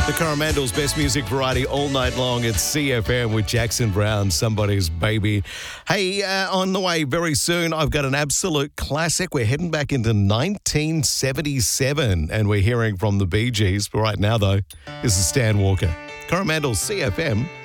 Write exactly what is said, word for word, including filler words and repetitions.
The Coromandel's best music variety all night long at C F M with Jackson Brown, Somebody's Baby. Hey, uh, on the way very soon, I've got an absolute classic. We're heading back into nineteen seventy-seven and we're hearing from the Bee Gees. But right now, though, this is Stan Walker. Coromandel's C F M.